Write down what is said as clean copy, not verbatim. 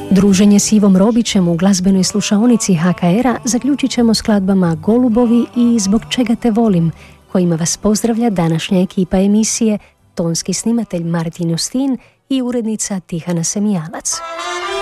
Druženje s Ivom Robićem u glazbenoj slušaonici HKR-a zaključit ćemo skladbama Golubovi i Zbog čega te volim, kojima vas pozdravlja današnja ekipa emisije, tonski snimatelj Martin Justin i urednica Tihana Semijalac.